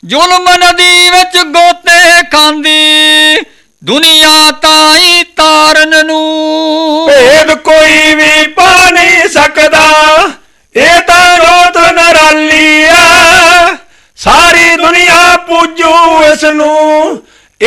ਜ਼ੁਲਮ ਨਦੀ ਵਿੱਚ ਗੋਤੇ ਖਾਂਦੀ ਦੁਨੀਆ ਤਾਈਂ ਤਾਰਨ ਨੂੰ। ਭੇਦ ਕੋਈ ਵੀ ਪਾ ਨਹੀਂ ਸਕਦਾ, ਇਹ ਤਾਂ ਜੋਤ ਨਿਰਾਲੀ ਆ। ਸਾਰੀ ਦੁਨੀਆ ਪੂਜੂ ਇਸ ਨੂੰ,